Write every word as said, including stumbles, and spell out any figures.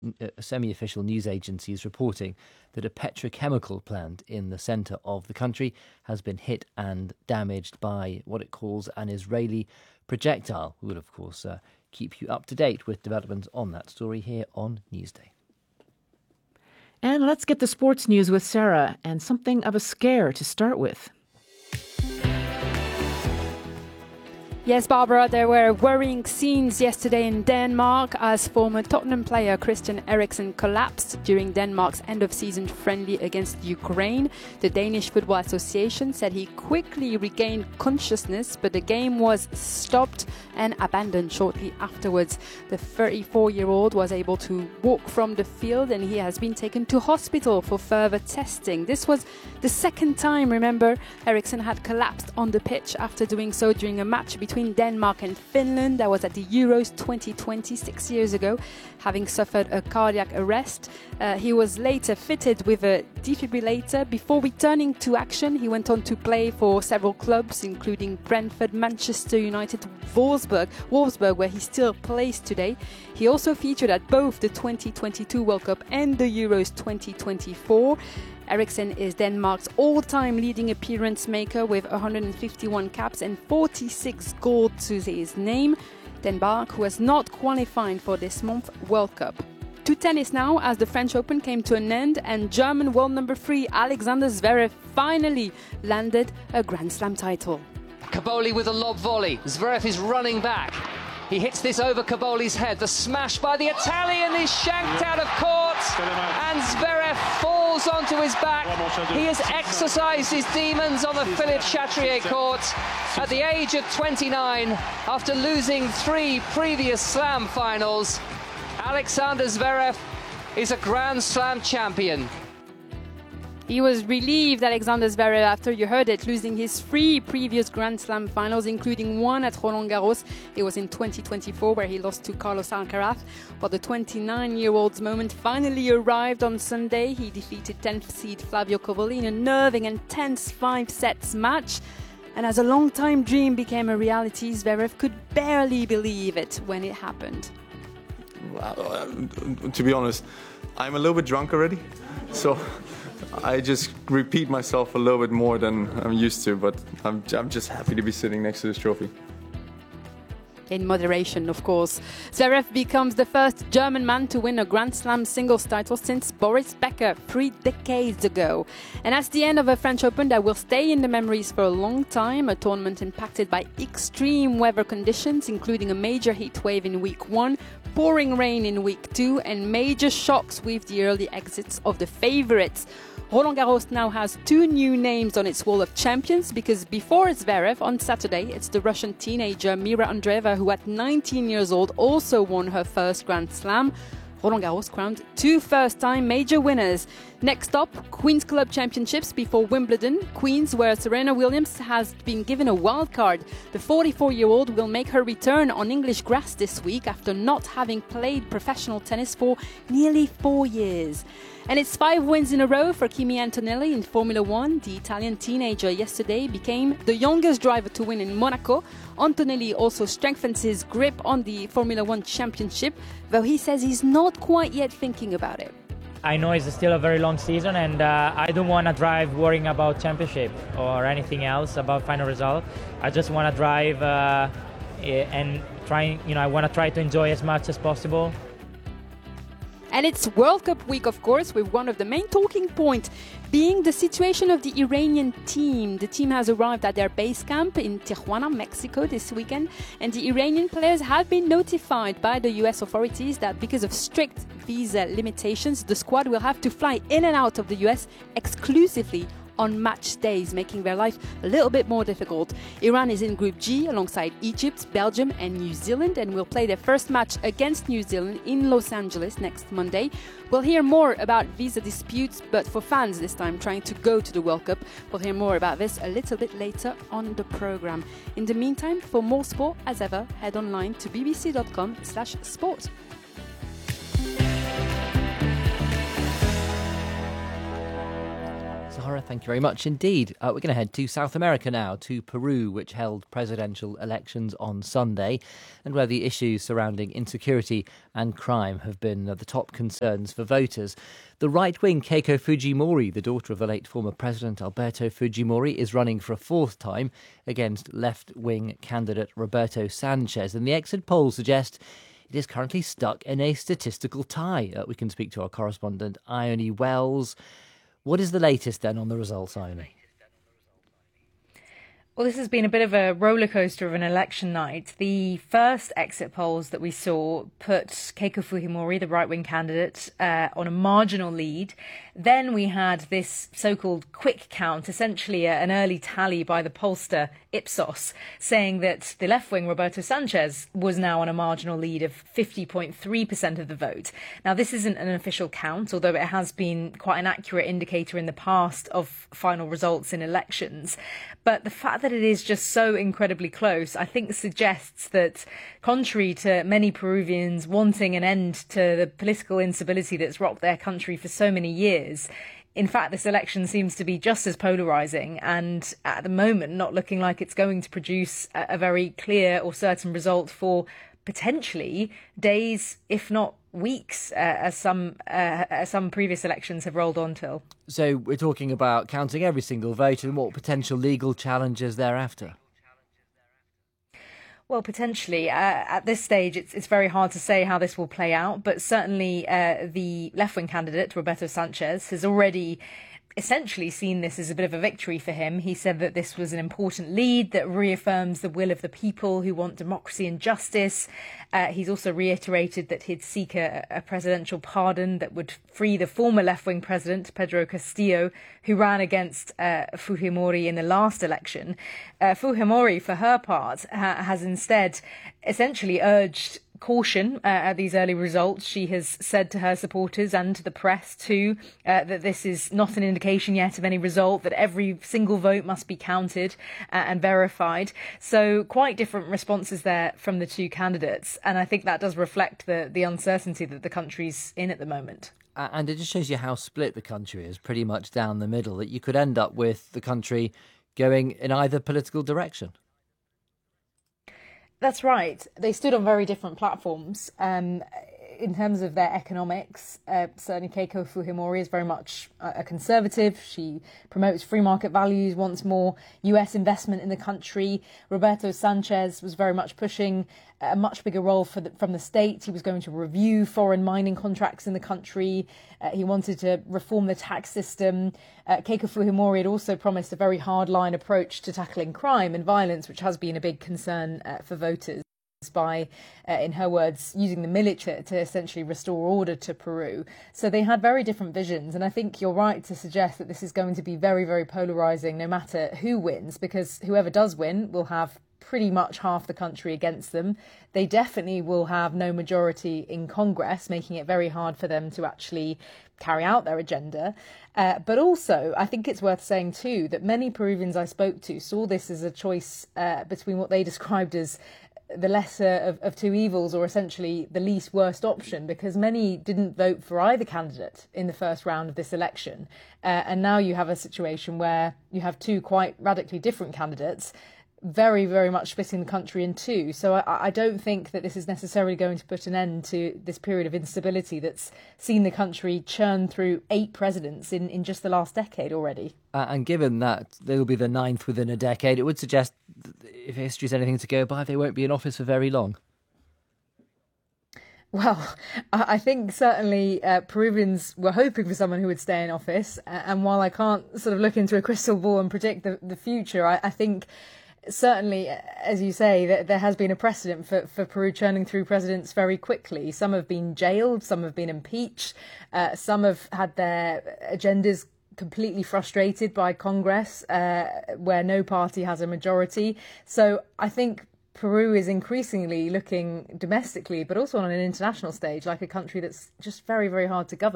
a semi-official news agency is reporting that a petrochemical plant in the centre of the country has been hit and damaged by what it calls an Israeli projectile. We will, of course, uh, keep you up to date with developments on that story here on Newsday. And let's get the sports news with Sarah, and something of a scare to start with. Yes, Barbara, there were worrying scenes yesterday in Denmark as former Tottenham player Christian Eriksen collapsed during Denmark's end-of-season friendly against Ukraine. The Danish Football Association said he quickly regained consciousness, but the game was stopped and abandoned shortly afterwards. The thirty-four-year-old was able to walk from the field and he has been taken to hospital for further testing. This was the second time, remember, Eriksen had collapsed on the pitch after doing so during a match between between Denmark and Finland. That was at the Euros twenty twenty, six years ago, having suffered a cardiac arrest. Uh, he was later fitted with a defibrillator. Before returning to action, he went on to play for several clubs, including Brentford, Manchester United, Wolfsburg, Wolfsburg, where he still plays today. He also featured at both the twenty twenty-two World Cup and the Euros twenty twenty-four. Eriksen is Denmark's all-time leading appearance maker with one hundred fifty-one caps and forty-six goals to his name. Denmark, who has not qualified for this month's World Cup. To tennis now, as the French Open came to an end and German world number three Alexander Zverev finally landed a Grand Slam title. Caboli with a lob volley. Zverev is running back. He hits this over Caboli's head. The smash by the Italian is shanked out of court. And Zverev falls onto his back. He has exercised his demons on the Philippe Chatrier court at the age of twenty-nine. After losing three previous Slam finals, Alexander Zverev is a Grand Slam champion. He was relieved, Alexander Zverev, after you heard it, losing his three previous Grand Slam finals, including one at Roland Garros. It was in twenty twenty-four, where he lost to Carlos Alcaraz. But the twenty-nine-year-old's moment finally arrived on Sunday. He defeated tenth seed Flavio Cobolli in a nerving and tense five-sets match. And as a long-time dream became a reality, Zverev could barely believe it when it happened. Uh, to be honest, I'm a little bit drunk already, so I just repeat myself a little bit more than I'm used to, but I'm, I'm just happy to be sitting next to this trophy. In moderation, of course. Zverev becomes the first German man to win a Grand Slam singles title since Boris Becker three decades ago. And that's the end of a French Open that will stay in the memories for a long time. A tournament impacted by extreme weather conditions, including a major heat wave in week one, pouring rain in week two, and major shocks with the early exits of the favourites. Roland Garros now has two new names on its wall of champions, because before Zverev on Saturday, it's the Russian teenager Mira Andreeva, who at nineteen years old also won her first Grand Slam. Roland Garros crowned two first-time major winners. Next up, Queen's Club Championships before Wimbledon. Queen's, where Serena Williams has been given a wild card. The forty-four-year-old will make her return on English grass this week after not having played professional tennis for nearly four years. And it's five wins in a row for Kimi Antonelli in Formula One. The Italian teenager yesterday became the youngest driver to win in Monaco. Antonelli also strengthens his grip on the Formula One championship, though he says he's not quite yet thinking about it. I know it's still a very long season, and uh, I don't want to drive worrying about championship or anything else about final result. I just want to drive uh, and try, you know, I want to try to enjoy as much as possible. And it's World Cup week, of course, with one of the main talking points being the situation of the Iranian team. The team has arrived at their base camp in Tijuana, Mexico this weekend, and the Iranian players have been notified by the U S authorities that because of strict visa limitations, the squad will have to fly in and out of the U S exclusively on match days, making their life a little bit more difficult. Iran is in Group G alongside Egypt, Belgium and New Zealand, and will play their first match against New Zealand in Los Angeles next Monday. We'll hear more about visa disputes, but for fans this time trying to go to the World Cup. We'll hear more about this a little bit later on the programme. In the meantime, for more sport, as ever, head online to bbc.com slash sport. Zahara, Thank you very much indeed. Uh, we're going to head to South America now, to Peru, which held presidential elections on Sunday, and where the issues surrounding insecurity and crime have been uh, the top concerns for voters. The right-wing Keiko Fujimori, the daughter of the late former president Alberto Fujimori, is running for a fourth time against left-wing candidate Roberto Sanchez, and the exit polls suggest it is currently stuck in a statistical tie. Uh, we can speak to our correspondent, Ione Wells. What is the latest then on the results, Ione? Well, this has been a bit of a roller coaster of an election night. The first exit polls that we saw put Keiko Fujimori, the right-wing candidate, uh, on a marginal lead. Then we had this so-called quick count, essentially a, an early tally by the pollster Ipsos, saying that the left-wing Roberto Sanchez was now on a marginal lead of fifty point three percent of the vote. Now, this isn't an official count, although it has been quite an accurate indicator in the past of final results in elections. But the fact that it is just so incredibly close, I think suggests that, contrary to many Peruvians wanting an end to the political instability that's rocked their country for so many years, in fact, this election seems to be just as polarising and, at the moment, not looking like it's going to produce a, a very clear or certain result for potentially days, if not weeks, uh, as some uh, as some previous elections have rolled on till. So we're talking about counting every single vote and what potential legal challenges thereafter. Well, potentially. Uh, at this stage, it's it's very hard to say how this will play out, but certainly uh, the left-wing candidate, Roberto Sanchez, has already essentially seen this as a bit of a victory for him. He said that this was an important lead that reaffirms the will of the people who want democracy and justice. Uh, he's also reiterated that he'd seek a, a presidential pardon that would free the former left-wing president, Pedro Castillo, who ran against uh, Fujimori in the last election. Uh, Fujimori, for her part, ha- has instead essentially urged caution uh, at these early results. She has said to her supporters and to the press too uh, that this is not an indication yet of any result, that every single vote must be counted uh, and verified. So quite different responses there from the two candidates, and I think that does reflect the the uncertainty that the country's in at the moment. Uh, and it just shows you how split the country is, pretty much down the middle, that you could end up with the country going in either political direction. That's right. They stood on very different platforms. Um, in terms of their economics, uh, certainly Keiko Fujimori is very much a conservative. She promotes free market values, wants more U S investment in the country. Roberto Sanchez was very much pushing a much bigger role for the, from the state. He was going to review foreign mining contracts in the country. Uh, he wanted to reform the tax system. Uh, Keiko Fujimori had also promised a very hard-line approach to tackling crime and violence, which has been a big concern uh, for voters, by, uh, in her words, using the military to essentially restore order to Peru. So they had very different visions, and I think you're right to suggest that this is going to be very, very polarising no matter who wins, because whoever does win will have pretty much half the country against them. They definitely will have no majority in Congress, making it very hard for them to actually carry out their agenda. Uh, but also, I think it's worth saying too that many Peruvians I spoke to saw this as a choice uh, between what they described as the lesser of, of two evils, or essentially the least worst option, because many didn't vote for either candidate in the first round of this election. Uh, and now you have a situation where you have two quite radically different candidates, very, very much splitting the country in two. So I, I don't think that this is necessarily going to put an end to this period of instability that's seen the country churn through eight presidents in, in just the last decade already. Uh, and given that they will be the ninth within a decade, it would suggest, if history's anything to go by, they won't be in office for very long. Well, I think certainly uh, Peruvians were hoping for someone who would stay in office. And while I can't sort of look into a crystal ball and predict the, the future, I, I think certainly, as you say, that there has been a precedent for, for Peru churning through presidents very quickly. Some have been jailed, some have been impeached, uh, some have had their agendas completely frustrated by Congress, uh, where no party has a majority. So I think Peru is increasingly looking domestically, but also on an international stage, like a country that's just very, very hard to govern.